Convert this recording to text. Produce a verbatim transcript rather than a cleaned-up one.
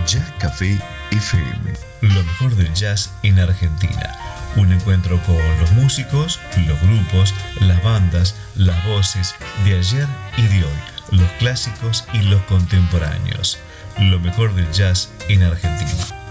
Jazz Café F M. Lo mejor del jazz en Argentina. Un encuentro con los músicos, los grupos, las bandas, las voces de ayer y de hoy, los clásicos y los contemporáneos. Lo mejor del jazz en Argentina.